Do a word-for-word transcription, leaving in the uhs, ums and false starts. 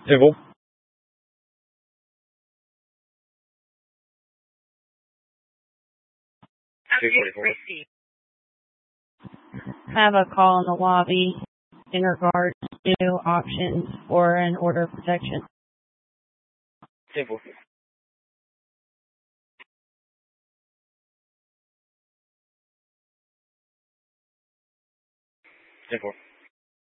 Civil. two forty-four. Have a call in the lobby in regards to options for an order of protection. Civil. Civil.